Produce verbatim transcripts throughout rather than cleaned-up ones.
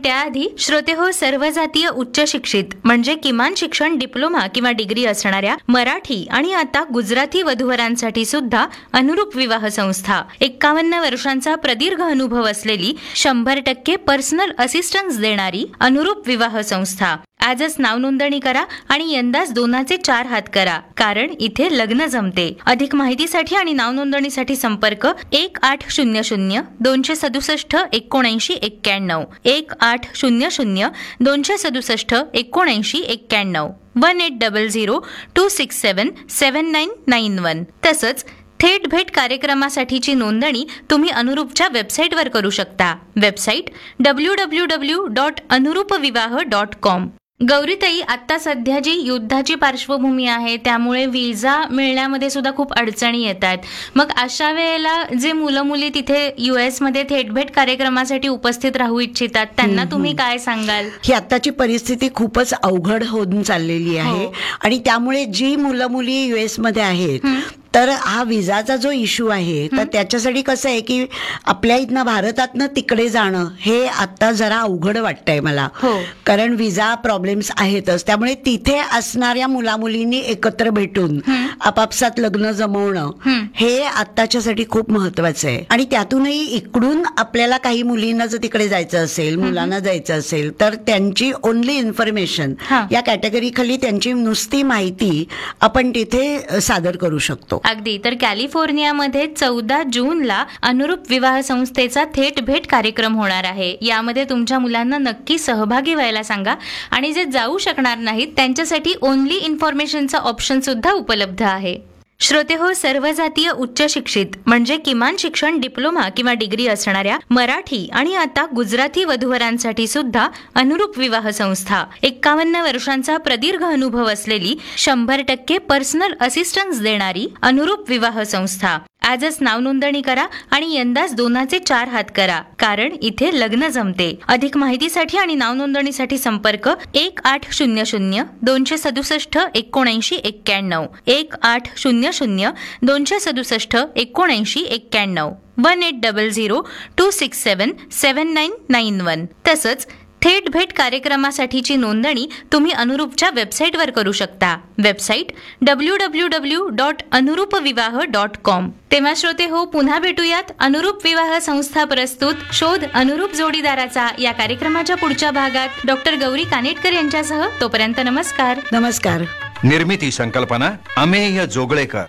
त्याआधी श्रोते हो, सर्व जातीय उच्च शिक्षित म्हणजे किमान शिक्षण डिप्लोमा किंवा डिग्री असणाऱ्या मराठी आणि आता गुजराती वधूवरांसाठी सुद्धा अनुरूप विवाह संस्था, एक्कावन्न वर्षांचा प्रदीर्घ अनुभव असलेली, शंभर टक्के पर्सनल असिस्टन्स देणारी अनुरूप विवाह संस्था. आजच नाव नोंदणी करा आणि यंदाच दोनाचे चार हात करा, कारण इथे लग्न जमते. अधिक माहितीसाठी आणि नाव नोंदणीसाठी संपर्क एक आठ शून्य शून्य दोनशे सदुसष्ट एकोणऐंशी एक्क्याण्णव एक आठ शून्य शून्य दोनशे सदुसष्ट एकोणऐंशी एक्क्याण्णव one eight double zero to six seven seven nine nine one. तसंच थेट भेट कार्यक्रमासाठीची नोंदणी तुम्ही अनुरूपच्या वेबसाईटवर करू शकता. Website W W W dot अनुरूप विवाह डॉट कॉम. गौरीताई, आता सध्या जी युद्धाची पार्श्वभूमी आहे त्यामुळे विजा मिळण्यामध्ये सुद्धा खूप अडचणी येतात. मग अशा वेळेला जे मुलं मुली तिथे युएस मध्ये थेटभेट कार्यक्रमासाठी उपस्थित राहू इच्छितात त्यांना तुम्ही काय सांगाल? ही आताची परिस्थिती खूपच अवघड होऊन चाललेली आहे आणि त्यामुळे जी मुलं मुली युएस मध्ये आहेत तर हा विजाचा जो इश्यू आहे तर त्याच्यासाठी कसं आहे की आपल्या इथनं भारतातनं तिकडे जाणं हे आता जरा अवघड वाटतंय मला, कारण विजा प्रॉब्लेम्स आहेतच. त्यामुळे तिथे असणाऱ्या मुलामुलींनी एकत्र भेटून आपापसात लग्न जमवणं हे आत्ताच्यासाठी खूप महत्वाचं आहे. आणि त्यातूनही इकडून आपल्याला काही मुलींना जर तिकडे जायचं असेल, मुलांना जायचं असेल तर त्यांची ओनली इन्फॉर्मेशन या कॅटेगरी खाली त्यांची नुसती माहिती आपण तिथे सादर करू शकतो. अगदी. तर कॅलिफोर्नियामध्ये चौदा जूनला अनुरूप विवाह संस्थेचा थेट भेट कार्यक्रम होणार आहे. यामध्ये तुमच्या मुलांना नक्की सहभागी व्हायला सांगा आणि जे जाऊ शकणार नाहीत त्यांच्यासाठी ओनली इन्फॉर्मेशनचा ऑप्शन सुद्धा उपलब्ध आहे. श्रोते हो, सर्व जातीय उच्च शिक्षित म्हणजे किमान शिक्षण डिप्लोमा किंवा डिग्री असणाऱ्या मराठी आणि आता गुजराती वधूवरांसाठी सुद्धा अनुरूप विवाह संस्था, एक्कावन्न वर्षांचा प्रदीर्घ अनुभव असलेली, शंभर टक्के पर्सनल असिस्टन्स देणारी अनुरूप विवाह संस्था. आजच नाव नोंदणी करा आणि यंदाच दोनाचे चार हात करा, कारण इथे लग्न जमते. अधिक माहितीसाठी आणि नाव नोंदणीसाठी संपर्क एक आठ शून्य शून्य दोनशे सदुसष्ट एकोणऐंशी एक्क्याण्णव एक आठ शून्य शून्य दोनशे सदुसष्ट एकोणऐंशी एक्क्याण्णव one eight double zero to six seven seven nine nine one. तसंच थेट भेट कार्यक्रमासाठीची नोंदणी तुम्ही अनुरूपच्या वेबसाईटवर करू शकता. Website W W W dot अनुरूप विवाह डॉट कॉम. तेव्हा श्रोते हो, पुन्हा भेटूयात अनुरूप विवाह संस्था प्रस्तुत शोध अनुरूप जोडीदाराचा या कार्यक्रमाच्या पुढच्या भागात डॉक्टर गौरी कानेटकर यांच्यासह. तोपर्यंत नमस्कार. नमस्कार. निर्मिती संकल्पना अमेय जोगळेकर.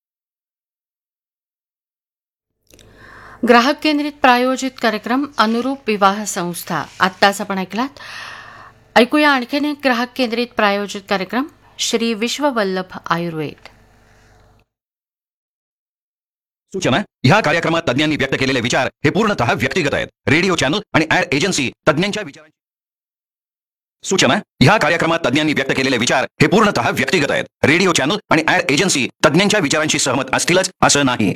ग्राहक केंद्रित प्रायोजित कार्यक्रम अनुरूप विवाह संस्था आत्ताच आपण ऐकलात. ऐकूया आणखीन एक ग्राहक केंद्रित प्रायोजित कार्यक्रम, श्री विश्ववल्लभ आयुर्वेद. सूचना: ह्या कार्यक्रमात तज्ञांनी व्यक्त केलेले विचार हे पूर्णतः व्यक्तिगत आहेत. रेडिओ चॅनल आणि ऍड एजन्सी तज्ञांच्या विचारांची सूचना: ह्या कार्यक्रमात तज्ञांनी व्यक्त केलेले विचार हे पूर्णतः व्यक्तिगत आहेत. रेडिओ चॅनल आणि ऍड एजन्सी तज्ञांच्या विचारांशी सहमत असतीलच असं नाही.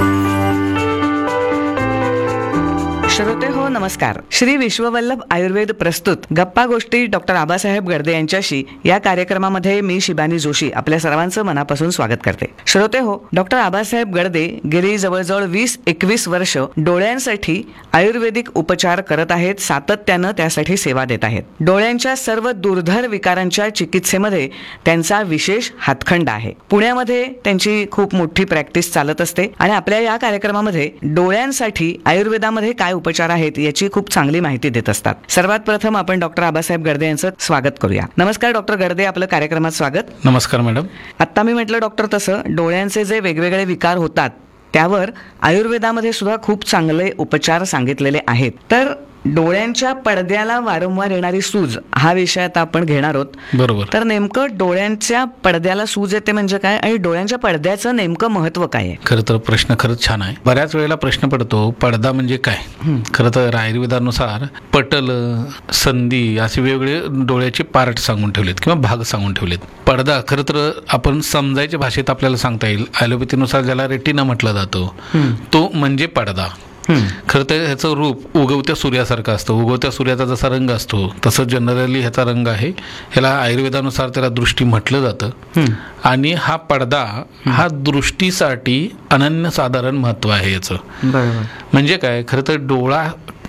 श्रोते हो, नमस्कार. श्री विश्ववल्लभ आयुर्वेद प्रस्तुत गप्पा गोष्टी डॉक्टर आबासाहेब गडदे यांच्याशी या कार्यक्रमामध्ये मी शिबानी जोशी आपल्या सर्वांचं मनापासून स्वागत करते. श्रोते हो, डॉक्टर आबासाहेब गडदे गेली जवळजवळ वीस एकवीस वर्ष डोळ्यांसाठी आयुर्वेदिक उपचार करत आहेत. सातत्यानं त्यासाठी सेवा देत आहेत. डोळ्यांच्या सर्व दुर्धर विकारांच्या चिकित्सेमध्ये त्यांचा विशेष हातखंडा आहे. पुण्यामध्ये त्यांची खूप मोठी प्रॅक्टिस चालत असते आणि आपल्या या कार्यक्रमामध्ये डोळ्यांसाठी आयुर्वेदामध्ये काय उपचार आहेत याची खूप चांगली माहिती देत असतात. सर्वात प्रथम आपण डॉक्टर आबासाहेब गडदे यांचं स्वागत करूया. नमस्कार डॉक्टर गडदे, आपलं कार्यक्रमात स्वागत. नमस्कार मॅडम. आता मी म्हटलं डॉक्टर, तसं डोळ्यांचे जे वेगवेगळे विकार होतात त्यावर आयुर्वेदामध्ये सुद्धा खूप चांगले उपचार सांगितलेले आहेत. तर डोळ्यांच्या पडद्याला वारंवार येणारी सूज हा विषय आता आपण घेणार आहोत. बरोबर. तर नेमकं डोळ्यांच्या पडद्याला सूज येते म्हणजे काय आणि डोळ्यांच्या पडद्याचं नेमकं महत्व काय आहे? खरं तर प्रश्न खरंच छान आहे. बऱ्याच वेळेला प्रश्न पडतो पडदा म्हणजे काय. खरं तर आयुर्वेदानुसार पटल, संधी असे वेगवेगळे डोळ्याचे पार्ट सांगून ठेवलेत किंवा भाग सांगून ठेवलेत. पडदा खरं तर आपण समजायच्या भाषेत आपल्याला सांगता येईल. ॲलोपॅथीनुसार ज्याला रेटिना म्हटलं जातं तो म्हणजे पडदा. खरं तर ह्याचं रूप उगवत्या सूर्यासारखं असतं. उगवत्या सूर्याचा जसा रंग असतो तसं जनरली ह्याचा रंग आहे. ह्याला आयुर्वेदानुसार त्याला दृष्टी म्हटलं जातं. आणि हा पडदा हा दृष्टीसाठी अनन्यसाधारण महत्व आहे याचं. म्हणजे काय, खरं तर डोळा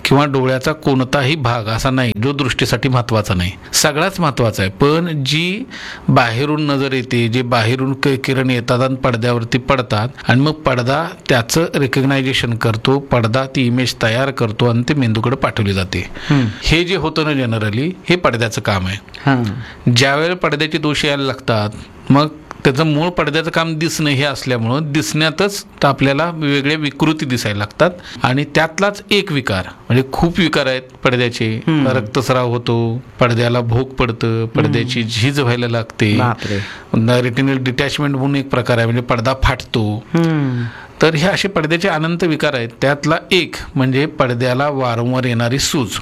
किंवा डोळ्याचा कोणताही भाग असा नाही जो दृष्टीसाठी महत्वाचा नाही, सगळाच महत्वाचा आहे. पण जी बाहेरून नजर येते, जे बाहेरून किरण येतात आणि पडद्यावरती पडतात आणि मग पडदा त्याचं रेकग्नायझेशन करतो, पडदा ती इमेज तयार करतो आणि ते मेंदूकडे पाठवली जाते. हे जे होतं ना जनरली हे पडद्याचं काम आहे. ज्यावेळेला पडद्याचे दोष यायला लागतात मग त्याचं मूळ पडद्याचं काम दिसणं हे असल्यामुळं दिसण्यातच आपल्याला वेगवेगळ्या विकृती दिसायला लागतात. आणि त्यातलाच एक विकार म्हणजे खूप विकार आहेत पडद्याचे. रक्तस्राव होतो, पडद्याला भोग पडतं, पडद्याची झीज व्हायला लागते, रेटिनल डिटॅचमेंट म्हणून एक प्रकार आहे म्हणजे पडदा फाटतो. तर हे असे पडद्याचे अनंत विकार आहेत. त्यातला एक म्हणजे पडद्याला वारंवार येणारी सूज.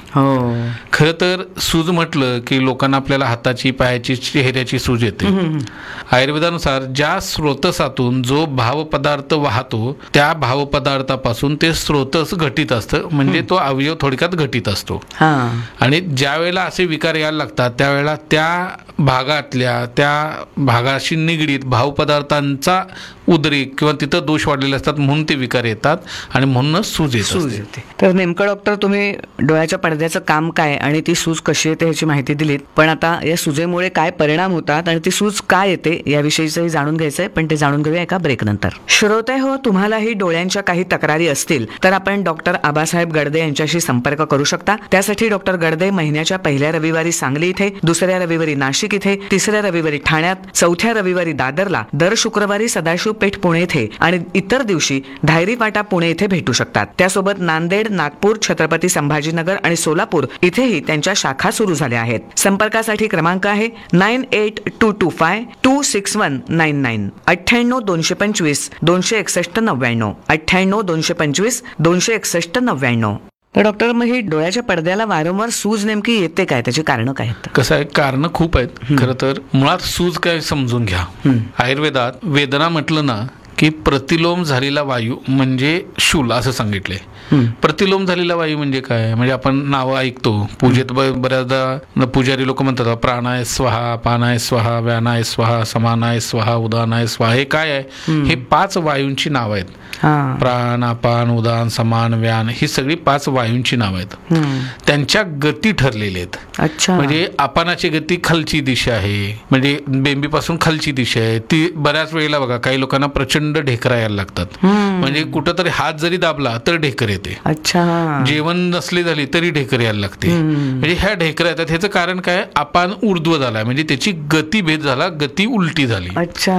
खरं तर सूज म्हटलं की लोकांना आपल्याला हाताची, पायाची, चेहऱ्याची सूज येते. आयुर्वेदानुसार ज्या स्रोतसातून जो भावपदार्थ वाहतो त्या भावपदार्थापासून ते स्रोतस घटित असतं, म्हणजे तो अवयव थोडक्यात घटित असतो. आणि ज्या वेळेला असे विकार यायला लागतात त्यावेळेला त्या भागातल्या त्या भागाशी निगडीत भावपदार्थांचा उद्रेक किंवा तिथं दोष वाढलेले असतात म्हणून ते विकार येतात आणि म्हणूनच सूज येते. तर नेमकं डॉक्टर तुम्ही डोळ्याच्या पडद्याचं काम काय आणि ती सूज कशी येते ह्याची माहिती दिलीत, पण आता या सुजेमुळे काय परिणाम होतात आणि ती सूज काय येते याविषयीचंही जाणून घ्यायचंय, पण ते जाणून घेऊया एका ब्रेक नंतर. श्रोते हो, तुम्हालाही डोळ्यांच्या काही तक्रारी असतील तर आपण डॉक्टर आबासाहेब गडदे यांच्याशी संपर्क करू शकता. त्यासाठी डॉक्टर गडदे महिन्याच्या पहिल्या रविवारी सांगली इथे, दुसऱ्या रविवारी नाशिक इथे, तिसऱ्या रविवारी ठाण्यात, चौथ्या रविवारी दादरला, दर शुक्रवारी सदाशिव पेठ पुणे येथे आणि इतर दिवशी धायरी फाटा पुणे येथे भेटू शकतात. त्यासोबत नांदेड, नागपूर, छत्रपती संभाजीनगर आणि सोलापूर इथेही त्यांच्या शाखा सुरू झाल्या आहेत. संपर्कासाठी क्रमांक आहे nine eight to to five to six one nine nine अठ्ठ्याण्णव दोनशे पंचवीस दोनशे एकसष्ट नव्याण्णव अठ्ठ्याण्णव दोनशे पंचवीस दोनशे एकसष्ट नव्याण्णव. तर डॉक्टर, मग ही डोळ्याच्या पडद्याला वारंवार सूज नेमकी येते काय, त्याची कारणं काय आहेत? कसं आहे, कारण खूप आहेत. खरं तर मुळात सूज काय समजून घ्या. आयुर्वेदात वेदना म्हटलं ना की प्रतिलोम झालेला वायू म्हणजे शूल असं सांगितलंय. प्रतिलोम झालेला वायू म्हणजे काय, म्हणजे आपण नावं ऐकतो पूजेत बऱ्याचदा पुजारी लोक म्हणतात प्राणाय स्वाहा, पानाय स्वाहा, व्यानाय स्वाहा, समानाय स्वाहा, उदानाय स्वाहा. हे काय आहे, हे पाच वायूंची नावं आहेत. प्राण, अपान, उदान, समान, व्यान ही सगळी पाच वायूंची नावं आहेत. त्यांच्या गती ठरलेल्या आहेत. अच्छा. म्हणजे अपानाची गती खालची दिशा आहे, म्हणजे बेंबीपासून खालची दिशा आहे. ती बऱ्याच वेळेला बघा काही लोकांना प्रचंड ढेकरा यायला लागतात, म्हणजे कुठंतरी हात जरी दाबला तर ढेकर येते. अच्छा. जेवण नसले झाली तरी ढेकर यायला लागते. म्हणजे ह्या ढेकऱ्या येतात. ह्याचं कारण काय, अपान ऊर्ध्व झाला म्हणजे त्याची गती भेद झाला, गती उलटी झाली. अच्छा.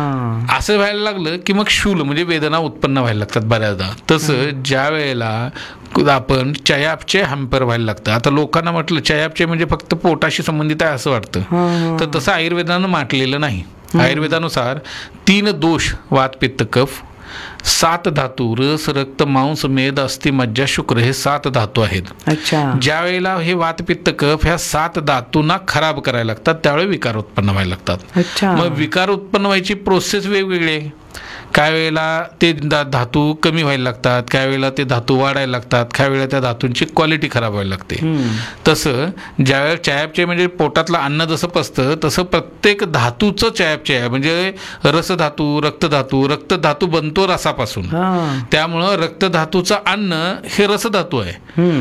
असं व्हायला लागलं की मग शूल म्हणजे वेदना उत्पन्न व्हायला लागतात बऱ्याचदा. तसं ज्या वेळेला आपण चयापचय हॅम्पर व्हायला लागतं. आता लोकांना म्हटलं चयापचय म्हणजे फक्त पोटाशी संबंधित आहे असं वाटतं, तर तसं आयुर्वेदानं मांडलेलं नाही. आयुर्वेदानुसार तीन दोष वात, पित्त, कफ, सात धातू रस, रक्त, मांस, मेद, अस्थि, मज्जा, शुक्र हे सात धातू आहेत. ज्या वेळेला हे वात, पित्त, कफ ह्या सात धातूंना खराब करायला लागतात त्यावेळी विकार उत्पन्न व्हायला लागतात. मग विकार उत्पन्न व्हायची प्रोसेस वेगवेगळी. काय वेळेला ते धातू कमी व्हायला लागतात, काय वेळेला ते धातू वाढायला लागतात, काय वेळेला त्या धातूंची क्वालिटी खराब व्हायला लागते. तसं ज्यावेळेला चयापचय म्हणजे पोटातलं अन्न जसं पचतं तसं प्रत्येक धातूचं चयापचय आहे. म्हणजे रसधातू, रक्तधातू, रक्तधातू बनतो रसापासून, त्यामुळं रक्तधातूचं अन्न हे रसधातू आहे.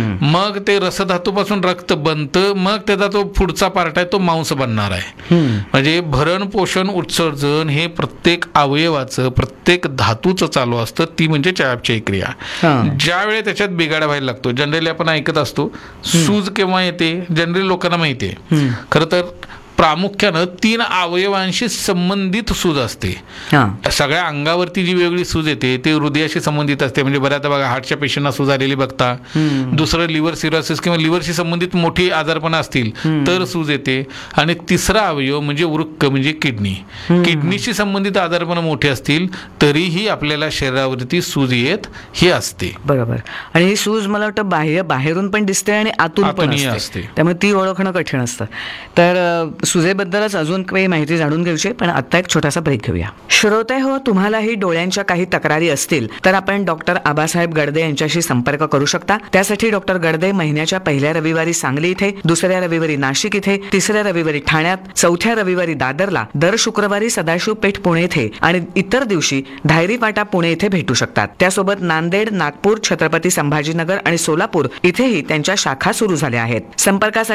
मग ते रसधातूपासून रक्त बनतं, मग त्याचा तो पुढचा पार्ट आहे तो मांस बनणार आहे. म्हणजे भरण, पोषण, उत्सर्जन हे प्रत्येक अवयवाचं, प्रत्येक धातूचं चालू असतं. ती म्हणजे चयापचय क्रिया. ज्या वेळेला त्याच्यात बिघाड व्हायला लागतो, जनरली आपण ऐकत असतो सूज केव्हा येते, जनरली लोकांना माहिती आहे. खरं तर प्रामुख्यानं तीन अवयवांशी संबंधित सूज असते. सगळ्या अंगावरती जी वेगळी सूज येते ते हृदयाशी संबंधित असते. म्हणजे बऱ्याचदा बघा हार्टच्या पेशंटना सूज आलेली बघता. दुसरं लिव्हर सिरोसिस किंवा लिव्हरशी संबंधित मोठी आजारपणा असतील तर सूज येते. आणि तिसरा अवयव म्हणजे वृक्क म्हणजे किडनी, किडनीशी संबंधित आजारपणा मोठे असतील तरीही आपल्याला शरीरावरती सूज येत ही असते. बरोबर. आणि ही सूज मला वाटतं बाह्य बाहेरून पण दिसते आणि आतून पण असते, त्यामुळे ती ओळखणं कठीण असतं. तर सुजेबद्दलच अजून काही माहिती जाणून घ्यायची, पण आता एक छोटासा ब्रेक घेऊया. श्रोते हो, तुम्हालाही डोळ्यांच्या काही तक्रारी असतील तर आपण डॉक्टर आबासाहेब गडदे यांच्याशी संपर्क करू शकता. त्यासाठी डॉक्टर गडदे महिन्याच्या पहिल्या रविवारी सांगली इथे, दुसऱ्या रविवारी नाशिक इथे, तिसऱ्या रविवारी ठाण्यात, चौथ्या रविवारी दादरला, दर शुक्रवारी सदाशिव पेठ पुणे इथे आणि इतर दिवशी धायरी फाटा पुणे इथे भेटू शकतात. त्यासोबत नांदेड, नागपूर, छत्रपती संभाजीनगर आणि सोलापूर इथेही त्यांच्या शाखा सुरू झाल्या आहेत. संपर्कासाठी